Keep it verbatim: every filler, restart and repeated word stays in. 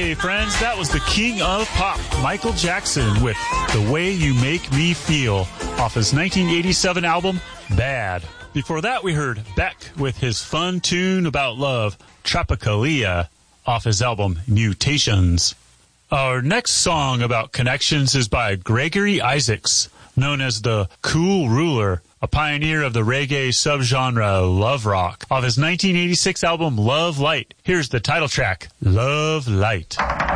Hey, friends, that was the king of pop, Michael Jackson, with The Way You Make Me Feel off his nineteen eighty-seven album, Bad. Before that, we heard Beck with his fun tune about love, Tropicalia, off his album, Mutations. Our next song about connections is by Gregory Isaacs, known as the Cool Ruler, a pioneer of the reggae subgenre love rock. Off his nineteen eighty-six album, Love Light, here's the title track, Love Light.